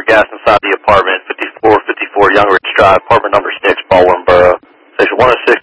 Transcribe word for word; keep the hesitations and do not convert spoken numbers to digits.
gas inside the apartment, fifty-four fifty-four Young Ridge Drive, apartment number six, Baldwin Borough. Station one oh six.